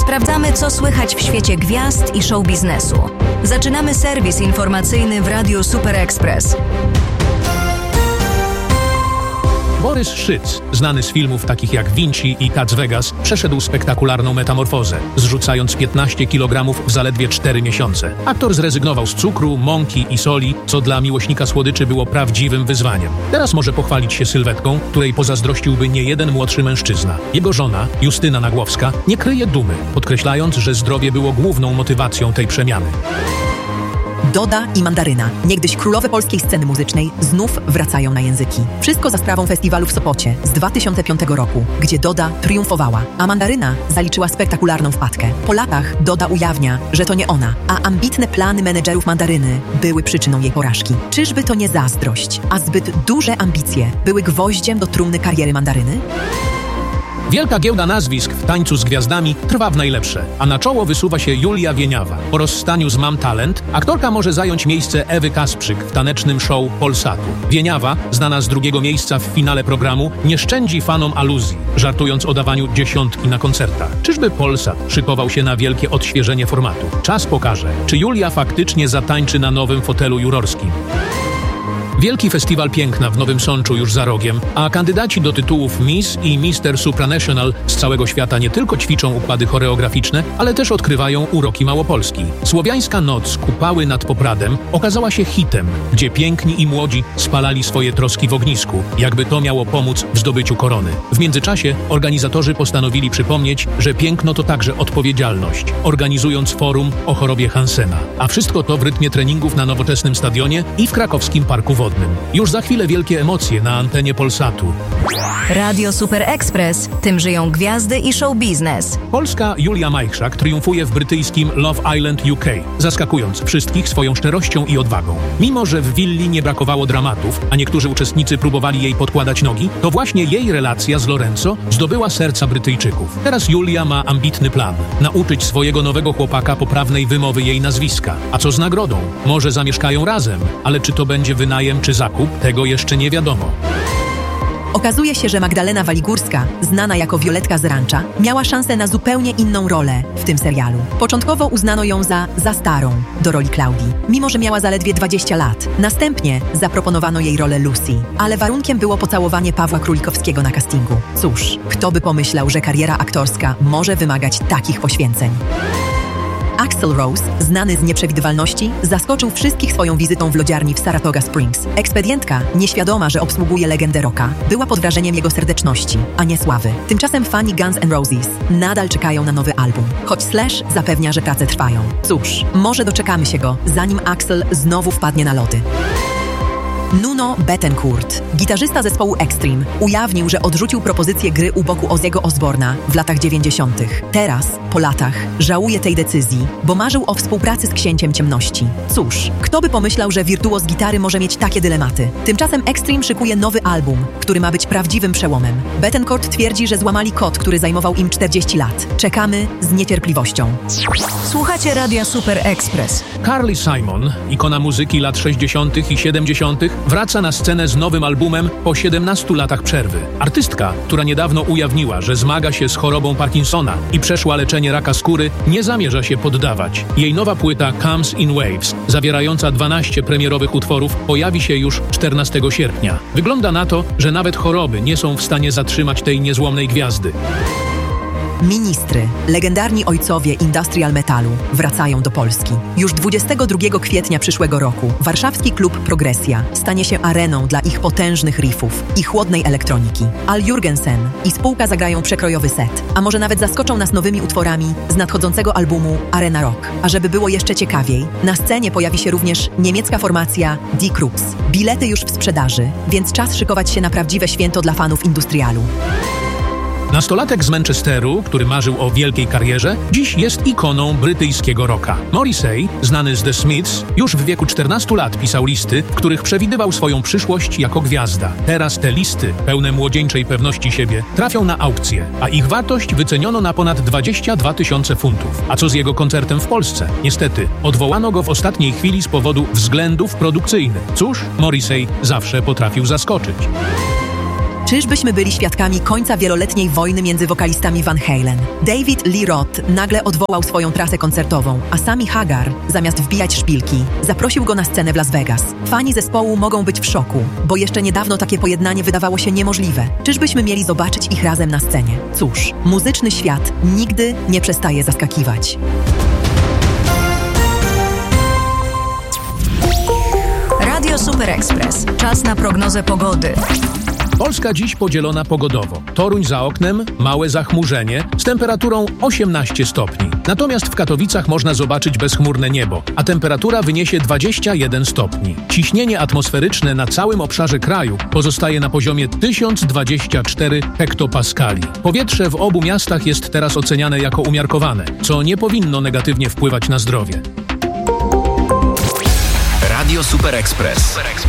Sprawdzamy, co słychać w świecie gwiazd i show biznesu. Zaczynamy serwis informacyjny w Radiu Super Express. Borys Szyc, znany z filmów takich jak Vinci i Cats Vegas, przeszedł spektakularną metamorfozę, zrzucając 15 kg w zaledwie 4 miesiące. Aktor zrezygnował z cukru, mąki i soli, co dla miłośnika słodyczy było prawdziwym wyzwaniem. Teraz może pochwalić się sylwetką, której pozazdrościłby niejeden młodszy mężczyzna. Jego żona, Justyna Nagłowska, nie kryje dumy, podkreślając, że zdrowie było główną motywacją tej przemiany. Doda i Mandaryna, niegdyś królowe polskiej sceny muzycznej, znów wracają na języki. Wszystko za sprawą festiwalu w Sopocie z 2005 roku, gdzie Doda triumfowała, a Mandaryna zaliczyła spektakularną wpadkę. Po latach Doda ujawnia, że to nie ona, a ambitne plany menedżerów Mandaryny były przyczyną jej porażki. Czyżby to nie zazdrość, a zbyt duże ambicje były gwoździem do trumny kariery Mandaryny? Wielka giełda nazwisk w tańcu z gwiazdami trwa w najlepsze, a na czoło wysuwa się Julia Wieniawa. Po rozstaniu z Mam Talent aktorka może zająć miejsce Ewy Kasprzyk w tanecznym show Polsatu. Wieniawa, znana z drugiego miejsca w finale programu, nie szczędzi fanom aluzji, żartując o dawaniu 10 na koncertach. Czyżby Polsat szykował się na wielkie odświeżenie formatu? Czas pokaże, czy Julia faktycznie zatańczy na nowym fotelu jurorskim. Wielki festiwal piękna w Nowym Sączu już za rogiem, a kandydaci do tytułów Miss i Mister Supranational z całego świata nie tylko ćwiczą układy choreograficzne, ale też odkrywają uroki Małopolski. Słowiańska noc Kupały nad Popradem okazała się hitem, gdzie piękni i młodzi spalali swoje troski w ognisku, jakby to miało pomóc w zdobyciu korony. W międzyczasie organizatorzy postanowili przypomnieć, że piękno to także odpowiedzialność, organizując forum o chorobie Hansena. A wszystko to w rytmie treningów na nowoczesnym stadionie i w krakowskim parku wodnym. Już za chwilę wielkie emocje na antenie Polsatu. Radio Super Express. Tym żyją gwiazdy i show biznes. Polska Julia Majchrzak triumfuje w brytyjskim Love Island UK, zaskakując wszystkich swoją szczerością i odwagą. Mimo że w willi nie brakowało dramatów, a niektórzy uczestnicy próbowali jej podkładać nogi, to właśnie jej relacja z Lorenzo zdobyła serca Brytyjczyków. Teraz Julia ma ambitny plan. Nauczyć swojego nowego chłopaka poprawnej wymowy jej nazwiska. A co z nagrodą? Może zamieszkają razem, ale czy to będzie wynajem czy zakup? Tego jeszcze nie wiadomo. Okazuje się, że Magdalena Waligórska, znana jako Violetka z Rancza, miała szansę na zupełnie inną rolę w tym serialu. Początkowo uznano ją za starą do roli Klaudii, mimo że miała zaledwie 20 lat. Następnie zaproponowano jej rolę Lucy, ale warunkiem było pocałowanie Pawła Królikowskiego na castingu. Cóż, kto by pomyślał, że kariera aktorska może wymagać takich poświęceń. Axl Rose, znany z nieprzewidywalności, zaskoczył wszystkich swoją wizytą w lodziarni w Saratoga Springs. Ekspedientka, nieświadoma, że obsługuje legendę rocka, była pod wrażeniem jego serdeczności, a nie sławy. Tymczasem fani Guns N' Roses nadal czekają na nowy album, choć Slash zapewnia, że prace trwają. Cóż, może doczekamy się go, zanim Axl znowu wpadnie na lody. Nuno Bettencourt, gitarzysta zespołu Extreme, ujawnił, że odrzucił propozycję gry u boku Ozzy'ego Osbourna w latach 90. Teraz, po latach, żałuje tej decyzji, bo marzył o współpracy z Księciem Ciemności. Cóż, kto by pomyślał, że wirtuoz gitary może mieć takie dylematy? Tymczasem Extreme szykuje nowy album, który ma być prawdziwym przełomem. Bettencourt twierdzi, że złamali kod, który zajmował im 40 lat. Czekamy z niecierpliwością. Słuchacie Radia Super Express. Carly Simon, ikona muzyki lat 60. i 70., wraca na scenę z nowym albumem po 17 latach przerwy. Artystka, która niedawno ujawniła, że zmaga się z chorobą Parkinsona i przeszła leczenie raka skóry, nie zamierza się poddawać. Jej nowa płyta Comes in Waves, zawierająca 12 premierowych utworów, pojawi się już 14 sierpnia. Wygląda na to, że nawet choroby nie są w stanie zatrzymać tej niezłomnej gwiazdy. Ministry, legendarni ojcowie industrial metalu, wracają do Polski. Już 22 kwietnia przyszłego roku warszawski klub Progresja stanie się areną dla ich potężnych riffów i chłodnej elektroniki. Al Jurgensen i spółka zagrają przekrojowy set, a może nawet zaskoczą nas nowymi utworami z nadchodzącego albumu Arena Rock. A żeby było jeszcze ciekawiej, na scenie pojawi się również niemiecka formacja Die Krupps. Bilety już w sprzedaży, więc czas szykować się na prawdziwe święto dla fanów industrialu. Nastolatek z Manchesteru, który marzył o wielkiej karierze, dziś jest ikoną brytyjskiego rocka. Morrissey, znany z The Smiths, już w wieku 14 lat pisał listy, w których przewidywał swoją przyszłość jako gwiazda. Teraz te listy, pełne młodzieńczej pewności siebie, trafią na aukcję, a ich wartość wyceniono na ponad 22 000 funtów. A co z jego koncertem w Polsce? Niestety, odwołano go w ostatniej chwili z powodu względów produkcyjnych. Cóż, Morrissey zawsze potrafił zaskoczyć. Czyżbyśmy byli świadkami końca wieloletniej wojny między wokalistami Van Halen? David Lee Roth nagle odwołał swoją trasę koncertową, a Sammy Hagar, zamiast wbijać szpilki, zaprosił go na scenę w Las Vegas. Fani zespołu mogą być w szoku, bo jeszcze niedawno takie pojednanie wydawało się niemożliwe. Czyżbyśmy mieli zobaczyć ich razem na scenie? Cóż, muzyczny świat nigdy nie przestaje zaskakiwać. Radio Super Express. Czas na prognozę pogody. Polska dziś podzielona pogodowo. Toruń za oknem, małe zachmurzenie z temperaturą 18 stopni. Natomiast w Katowicach można zobaczyć bezchmurne niebo, a temperatura wyniesie 21 stopni. Ciśnienie atmosferyczne na całym obszarze kraju pozostaje na poziomie 1024 hektopaskali. Powietrze w obu miastach jest teraz oceniane jako umiarkowane, co nie powinno negatywnie wpływać na zdrowie. Radio Super Express.